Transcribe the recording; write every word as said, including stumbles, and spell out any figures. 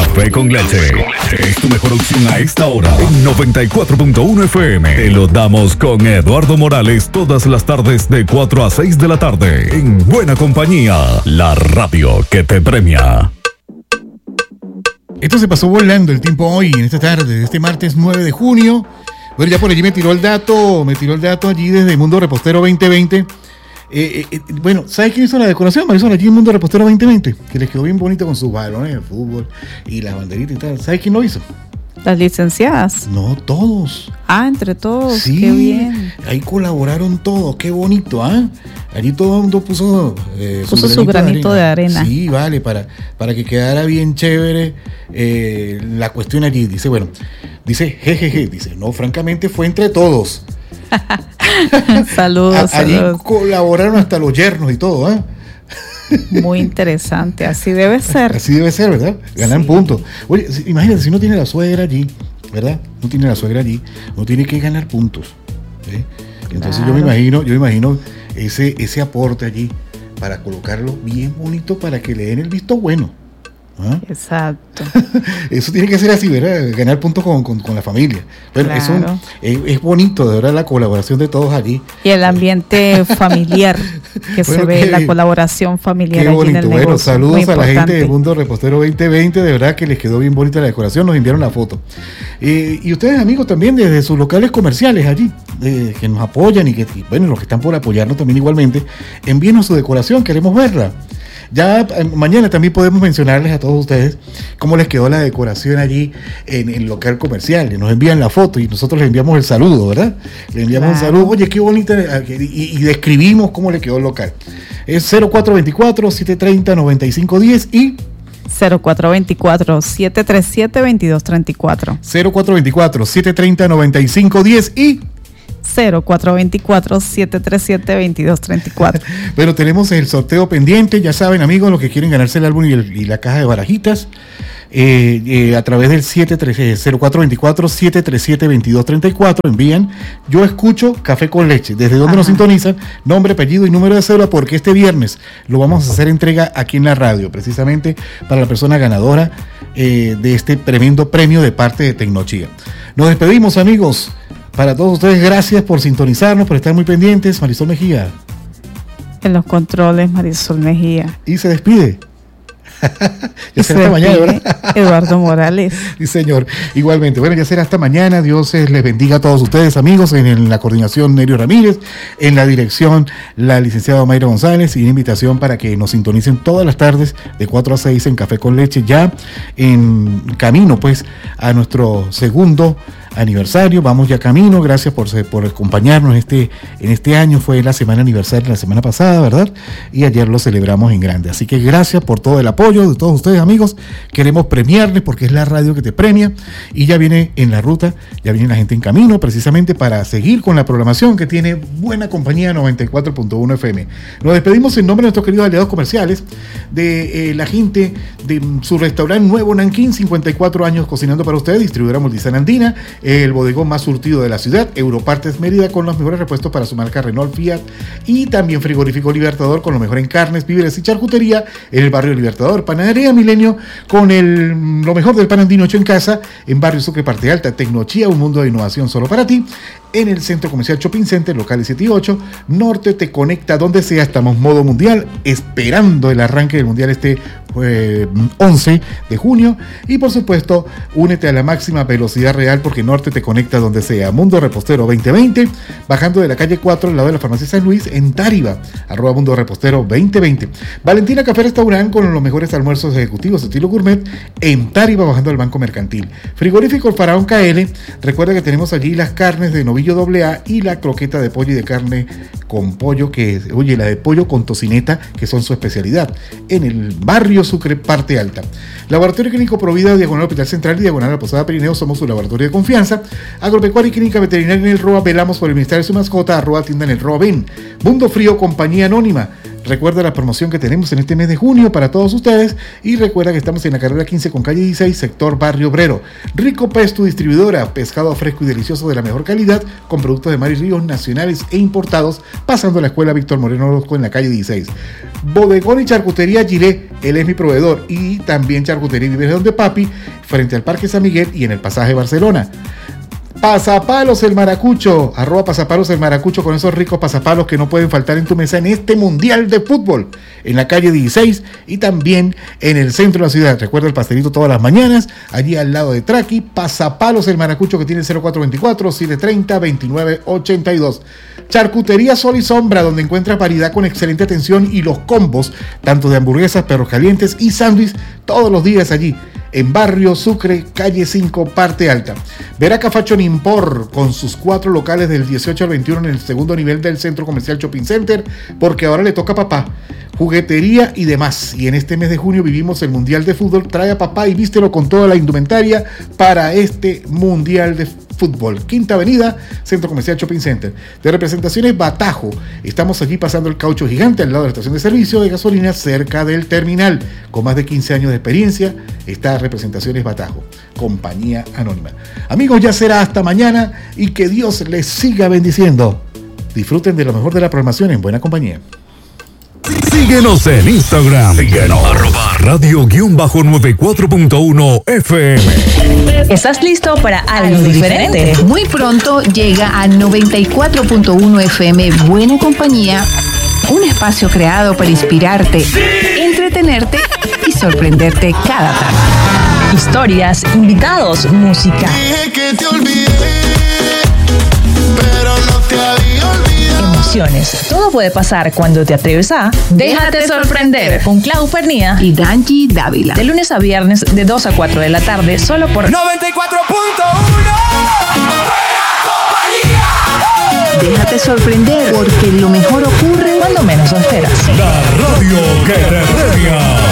Café con leche. Es tu mejor opción a esta hora. En noventa y cuatro punto uno F M. Te lo damos con Eduardo Morales todas las tardes de cuatro a seis de la tarde. En buena compañía. La radio que te premia. Esto se pasó volando el tiempo hoy, en esta tarde, este martes nueve de junio. Bueno, ya por allí me tiró el dato, me tiró el dato allí desde Mundo Repostero veinte veinte. Eh, eh, bueno, ¿sabes quién hizo la decoración? Marisol, allí en Mundo Repostero veinte veinte, que les quedó bien bonito con sus balones de fútbol y las banderitas y tal. ¿Sabes quién lo hizo? Las licenciadas. No, todos. Ah, entre todos. Sí, qué bien. Ahí colaboraron todos, qué bonito, ¿ah? ¿eh? Allí todo el mundo puso, eh, puso su granito de arena. de arena. Sí, vale, para, para que quedara bien chévere eh, la cuestión allí. Dice, bueno, dice, jejeje, dice, no, francamente fue entre todos. Saludos, A, allí saludos. colaboraron hasta los yernos y todo, ¿ah? ¿eh? Muy interesante, así debe ser. Así debe ser, ¿verdad? Ganan sí. puntos. Oye, imagínate, si uno tiene la suegra allí, ¿verdad? No tiene la suegra allí, no tiene que ganar puntos. ¿eh? Entonces claro. yo me imagino, yo me imagino ese, ese aporte allí para colocarlo bien bonito para que le den el visto bueno. ¿Ah? Exacto. Eso tiene que ser así, ¿verdad? Ganar puntos con, con, con la familia. Bueno, claro. eso es, es bonito, de verdad, la colaboración de todos allí. Y el ambiente familiar que bueno, se ve, qué, la colaboración familiar. Qué bonito. Allí en el bueno, negocio. Saludos Muy a importante. la gente de Mundo Repostero veinte veinte, de verdad que les quedó bien bonita la decoración, nos enviaron la foto. Eh, y ustedes, amigos, también desde sus locales comerciales allí, eh, que nos apoyan y que, y, bueno, los que están por apoyarnos también igualmente, envíenos su decoración, queremos verla. Ya eh, mañana también podemos mencionarles a todos ustedes cómo les quedó la decoración allí en el local comercial. Nos envían la foto y nosotros les enviamos el saludo, ¿verdad? Le enviamos claro. un saludo, oye, qué bonita, y, y describimos cómo le quedó el local. Es cero cuatro veinticuatro, setecientos treinta, noventa y cinco diez y... cero cuatro veinticuatro, setecientos treinta y siete, veintidós treinta y cuatro. cero cuatro veinticuatro, setecientos treinta, noventa y cinco diez y... cero cuatro veinticuatro, setecientos treinta y siete, veintidós treinta y cuatro. Bueno, tenemos el sorteo pendiente, ya saben, amigos, los que quieren ganarse el álbum y, el, y la caja de barajitas, eh, eh, a través del cero cuatro veinticuatro, setecientos treinta y siete, veintidós treinta y cuatro envían Yo Escucho Café con Leche, desde donde Ajá. nos sintonizan, nombre, apellido y número de cédula, porque este viernes lo vamos a hacer entrega aquí en la radio, precisamente para la persona ganadora eh, de este tremendo premio de parte de Tecnochía. Nos despedimos, amigos. Para todos ustedes, gracias por sintonizarnos, por estar muy pendientes. Marisol Mejía. En los controles, Marisol Mejía. Y se despide. Ya será hasta mañana, ¿verdad? Eduardo Morales. Sí, señor. Igualmente. Bueno, ya será hasta mañana. Dios les bendiga a todos ustedes, amigos. En, en la coordinación, Nerio Ramírez. En la dirección, la licenciada Mayra González. Y una invitación para que nos sintonicen todas las tardes de cuatro a seis en Café con Leche. Ya en camino, pues, a nuestro segundo aniversario, vamos ya camino, gracias por, por acompañarnos este, en este año, fue la semana aniversaria la semana pasada, ¿verdad? Y ayer lo celebramos en grande, así que gracias por todo el apoyo de todos ustedes, amigos. Queremos premiarles porque es la radio que te premia y ya viene en la ruta, ya viene la gente en camino precisamente para seguir con la programación que tiene buena compañía noventa y cuatro punto uno F M. Nos despedimos en nombre de nuestros queridos aliados comerciales, de eh, la gente de su restaurante Nuevo Nanquín, cincuenta y cuatro años cocinando para ustedes, distribuidora Multisan Andina, el bodegón más surtido de la ciudad, Europartes Mérida, con los mejores repuestos para su marca Renault, Fiat, y también Frigorífico Libertador, con lo mejor en carnes, víveres y charcutería en el barrio Libertador. Panadería Milenio, con el, lo mejor del pan andino hecho en casa, en barrio Sucre, Parte Alta. Tecnochía, un mundo de innovación solo para ti, en el Centro Comercial Shopping Center, locales siete y ocho. Norte te conecta donde sea, estamos modo mundial, esperando el arranque del mundial este eh, once de junio. Y por supuesto, únete a la máxima velocidad real, porque Norte te conecta donde sea. Mundo Repostero veinte veinte, bajando de la calle cuatro al lado de la farmacia San Luis, en Táriba, arroba Mundo Repostero veinte veinte. Valentina Café Restaurant, con los mejores almuerzos ejecutivos estilo gourmet, en Táriba, bajando del Banco Mercantil. Frigorífico El Faraón K L, recuerda que tenemos allí las carnes de novillo doble A y la croqueta de pollo y de carne con pollo, que oye, la de pollo con tocineta, que son su especialidad, en el barrio Sucre, Parte Alta. Laboratorio Clínico Provida, diagonal Hospital Central y diagonal a la Posada Pirineo, somos su laboratorio de confianza. Agropecuaria y Clínica Veterinaria en el R O A, velamos por el bienestar de su mascota, arroba tienda en el R O A. Ven, Mundo Frío, compañía anónima. Recuerda la promoción que tenemos en este mes de junio para todos ustedes y recuerda que estamos en la carrera quince con calle dieciséis, sector Barrio Obrero. Rico Pez, tu distribuidora, pescado fresco y delicioso de la mejor calidad con productos de mar y ríos nacionales e importados, pasando a la escuela Víctor Moreno Orozco en la calle dieciséis. Bodegón y charcutería Giré, él es mi proveedor, y también charcutería y Viveros de Papi, frente al Parque San Miguel y en el pasaje Barcelona. Pasapalos el Maracucho, arroba Pasapalos el Maracucho, con esos ricos pasapalos que no pueden faltar en tu mesa en este Mundial de Fútbol, en la calle dieciséis y también en el centro de la ciudad. Recuerda el pastelito todas las mañanas, allí al lado de Traqui. Pasapalos el Maracucho, que tiene cero cuatro veinticuatro, siete treinta, veintinueve ochenta y dos. Charcutería Sol y Sombra, donde encuentras variedad con excelente atención y los combos, tanto de hamburguesas, perros calientes y sándwich, todos los días allí, en Barrio Sucre, calle cinco, parte alta. Veraca Fashion Import, con sus cuatro locales del dieciocho al veintiuno en el segundo nivel del Centro Comercial Shopping Center, porque ahora le toca a papá. Juguetería y demás. Y en este mes de junio vivimos el Mundial de Fútbol. Trae a papá y vístelo con toda la indumentaria para este Mundial de Fútbol. Quinta Avenida, Centro Comercial Shopping Center. De representaciones Batajo. Estamos allí pasando el caucho gigante al lado de la estación de servicio de gasolina cerca del terminal. Con más de quince años de experiencia, está Representaciones Batajo. Compañía Anónima. Amigos, ya será hasta mañana y que Dios les siga bendiciendo. Disfruten de lo mejor de la programación en buena compañía. Síguenos en Instagram. Síguenos. Arroba radio-noventa y cuatro punto uno F M. ¿Estás listo para algo, algo diferente? diferente? Muy pronto llega a noventa y cuatro punto uno F M Buena Compañía, un espacio creado para inspirarte, sí, entretenerte y sorprenderte cada tarde. Historias, invitados, música. Dije que te olvidé, pero no te había olvidado. Emociones. Todo puede pasar cuando te atreves a Déjate sorprender con Clau Pernía y Danji Dávila. De lunes a viernes de dos a cuatro de la tarde solo por noventa y cuatro punto uno. Déjate sorprender porque lo mejor ocurre cuando menos lo esperas. La radio que te premia.